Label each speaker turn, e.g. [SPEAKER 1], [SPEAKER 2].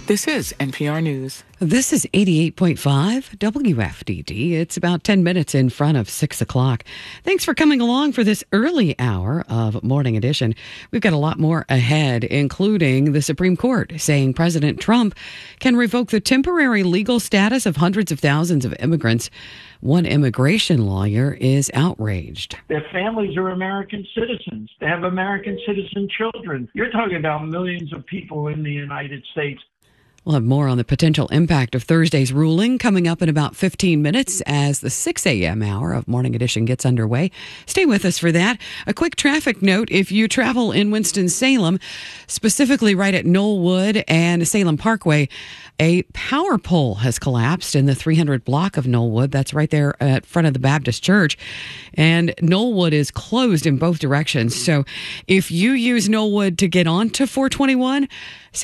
[SPEAKER 1] This is NPR News.
[SPEAKER 2] This is 88.5 WFDD. It's about 10 minutes in front of 6 o'clock. Thanks for coming along for this early hour of Morning Edition. We've got a lot more ahead, including the Supreme Court saying President Trump can revoke the temporary legal status of hundreds of thousands of immigrants. One immigration lawyer is outraged.
[SPEAKER 3] Their families are American citizens. They have American citizen children. You're talking about millions of people in the United States.
[SPEAKER 2] We'll have more on the potential impact of Thursday's ruling coming up in about 15 minutes as the 6 a.m. hour of Morning Edition gets underway. Stay with us for that. A quick traffic note: if you travel in Winston-Salem, specifically right at Knollwood and Salem Parkway, a power pole has collapsed in the 300 block of Knollwood. That's right there at front of the Baptist Church. And Knollwood is closed in both directions. So if you use Knollwood to get onto 421,